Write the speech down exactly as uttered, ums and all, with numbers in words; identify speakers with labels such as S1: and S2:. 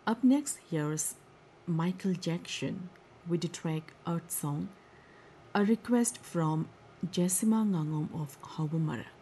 S1: Up next, here's Michael Jackson with the track Earth Song, a request from Jessima Ngangom of Hobomara.